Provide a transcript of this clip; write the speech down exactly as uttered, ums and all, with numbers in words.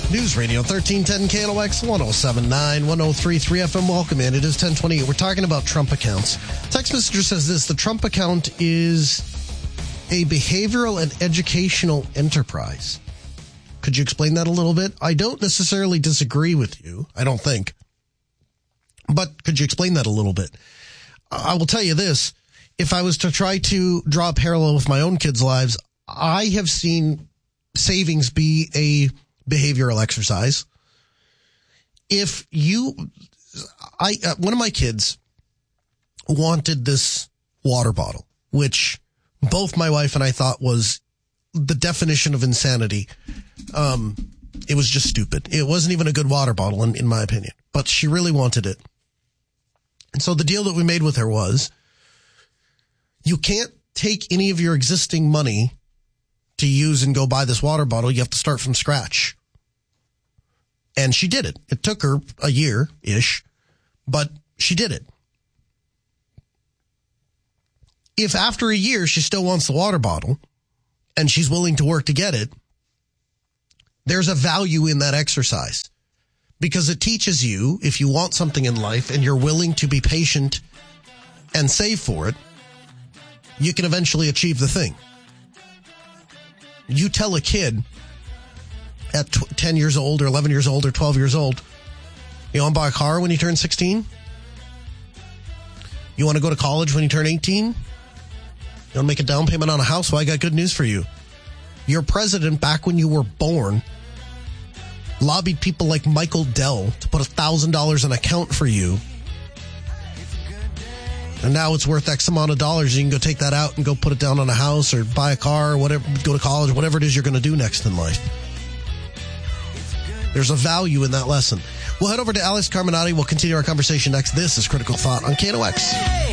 News Radio thirteen ten K L O X one oh seven point nine, one oh three point three F M. Welcome in. It is ten twenty-eight. We're talking about Trump accounts. Text messenger says this: the Trump account is a behavioral and educational enterprise. Could you explain that a little bit? I don't necessarily disagree with you. I don't think. But could you explain that a little bit? I will tell you this. If I was to try to draw a parallel with my own kids' lives, I have seen savings be a behavioral exercise. If you, I, uh, one of my kids wanted this water bottle, which both my wife and I thought was the definition of insanity. Um, it was just stupid. It wasn't even a good water bottle in, in my opinion, but she really wanted it. And so the deal that we made with her was you can't take any of your existing money to use and go buy this water bottle. You have to start from scratch. And she did it. It took her a year-ish, but she did it. If after a year she still wants the water bottle and she's willing to work to get it, there's a value in that exercise because it teaches you if you want something in life and you're willing to be patient and save for it, you can eventually achieve the thing. You tell a kid at ten years old or eleven years old or twelve years old, you want to buy a car when you turn sixteen? You want to go to college when you turn eighteen? You want to make a down payment on a house? Well, I got good news for you. Your president, back when you were born, lobbied people like Michael Dell to put one thousand dollars in an account for you. And now it's worth X amount of dollars. You can go take that out and go put it down on a house or buy a car or whatever, go to college, whatever it is you're going to do next in life. There's a value in that lesson. We'll head over to Alex Carminati. We'll continue our conversation next. This is Critical Thought on K N O X.